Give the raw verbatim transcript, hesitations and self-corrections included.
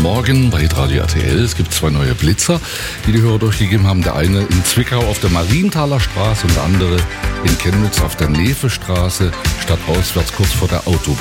Morgen bei Radio R T L. Es gibt zwei neue Blitzer, die die Hörer durchgegeben haben. Der eine in Zwickau auf der Marienthaler Straße und der andere in Chemnitz auf der Nevestraße, stadtauswärts kurz vor der Autobahn.